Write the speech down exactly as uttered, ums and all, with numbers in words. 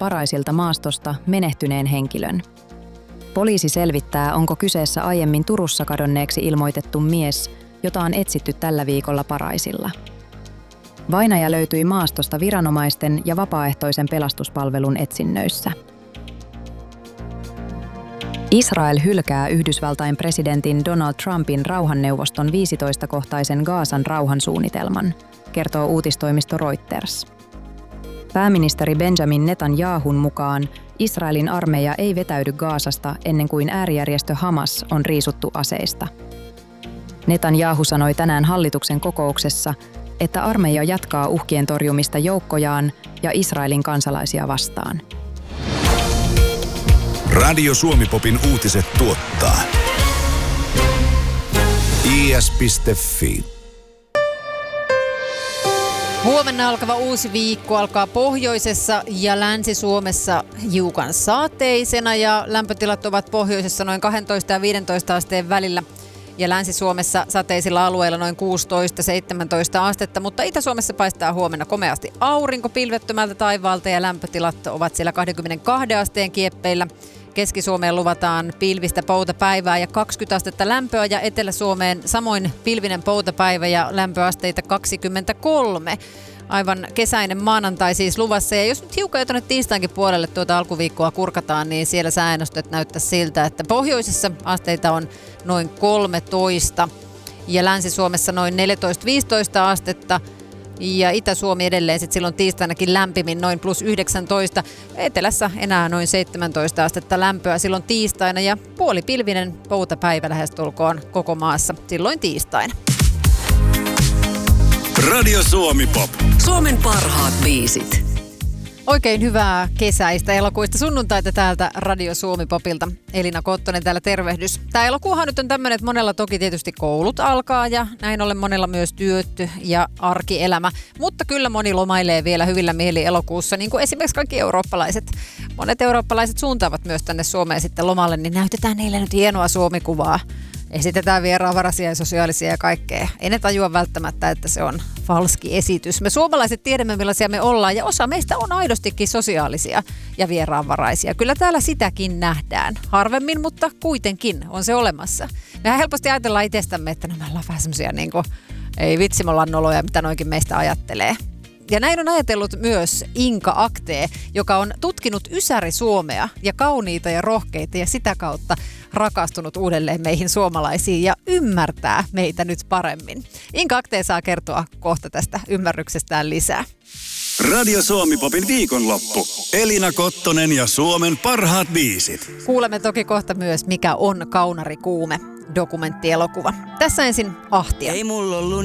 Paraisilta maastosta menehtyneen henkilön. Poliisi selvittää, onko kyseessä aiemmin Turussa kadonneeksi ilmoitettu mies, jota on etsitty tällä viikolla Paraisilla. Vainaja löytyi maastosta viranomaisten ja vapaaehtoisen pelastuspalvelun etsinnöissä. Israel hylkää Yhdysvaltain presidentin Donald Trumpin rauhanneuvoston viisitoistakohtaisen Gazan rauhansuunnitelman, kertoo uutistoimisto Reuters. Pääministeri Benjamin Netanyahun mukaan Israelin armeija ei vetäydy Gazasta ennen kuin äärijärjestö Hamas on riisuttu aseista. Netanyahu sanoi tänään hallituksen kokouksessa, että armeija jatkaa uhkien torjumista joukkojaan ja Israelin kansalaisia vastaan. Radio Suomi-popin uutiset tuottaa i s piste f i. Huomenna alkava uusi viikko alkaa pohjoisessa ja Länsi-Suomessa hiukan saateisena ja lämpötilat ovat pohjoisessa noin kaksitoista ja viisitoista asteen välillä. Ja Länsi-Suomessa sateisilla alueilla noin kuusitoista seitsemäntoista astetta, mutta Itä-Suomessa paistaa huomenna komeasti aurinko pilvettömältä taivaalta ja lämpötilat ovat siellä kaksikymmentäkaksi asteen kieppeillä. Keski-Suomeen luvataan pilvistä poutapäivää ja kaksikymmentä astetta lämpöä ja Etelä-Suomeen samoin pilvinen poutapäivä ja lämpöasteita kaksikymmentäkolme. Aivan kesäinen maanantai siis luvassa ja jos nyt hiukan jo tuonne tiistainkin puolelle tuota alkuviikkoa kurkataan, niin siellä sääennustet näyttää siltä, että pohjoisessa asteita on noin kolmetoista ja Länsi-Suomessa noin neljätoista viisitoista astetta. Ja Itä-Suomi edelleen sitten silloin tiistainakin lämpimin noin plus yhdeksäntoista. Etelässä enää noin seitsemäntoista astetta lämpöä silloin tiistaina ja puolipilvinen poutapäivä lähestulkoon koko maassa silloin tiistaina. Radio Suomi-pop. Suomen parhaat biisit. Oikein hyvää kesäistä elokuista sunnuntaita täältä Radio Suomi-popilta. Elina Kottonen täällä, tervehdys. Tämä elokuuhan nyt on tämmöinen, että monella toki tietysti koulut alkaa ja näin ollen monella myös työt ja arkielämä. Mutta kyllä moni lomailee vielä hyvillä mieli elokuussa, niin kuin esimerkiksi kaikki eurooppalaiset. Monet eurooppalaiset suuntaavat myös tänne Suomeen sitten lomalle, niin näytetään niille nyt hienoa Suomikuvaa. Esitetään vieraanvaraisia ja sosiaalisia ja kaikkea. Ei ne tajua välttämättä, että se on falski esitys. Me suomalaiset tiedämme, millaisia me ollaan ja osa meistä on aidostikin sosiaalisia ja vieraanvaraisia. Kyllä täällä sitäkin nähdään. Harvemmin, mutta kuitenkin on se olemassa. Mehän helposti ajatellaan itsestämme, että no me ollaan vähän semmosia niin kuin, ei vitsi, me ollaan noloja, mitä noikin meistä ajattelee. Ja näin on ajatellut myös Inka Aktee, joka on tutkinut Ysäri-Suomea ja kauniita ja rohkeita ja sitä kautta rakastunut uudelleen meihin suomalaisiin ja ymmärtää meitä nyt paremmin. Inka Aktee saa kertoa kohta tästä ymmärryksestään lisää. Radio Suomi-popin viikonloppu. Elina Kottonen ja Suomen parhaat biisit. Kuulemme toki kohta myös, mikä on kaunarikuume dokumenttielokuva. Tässä ensin Ahtia. Ei mulla ollut